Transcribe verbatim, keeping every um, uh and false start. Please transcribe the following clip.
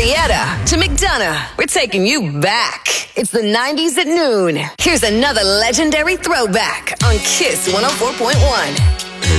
Marietta to McDonough. We're taking you back. It's the nineties at noon. Here's another legendary throwback on Kiss one oh four point one.